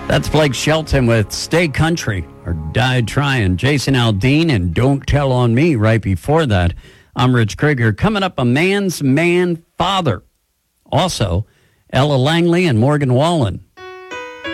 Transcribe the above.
That's Blake Shelton with Stay Country or Die Trying. Jason Aldean and Don't Tell on Me right before that. I'm Rich Krieger. Coming up, a man's man father. Also, Ella Langley and Morgan Wallen.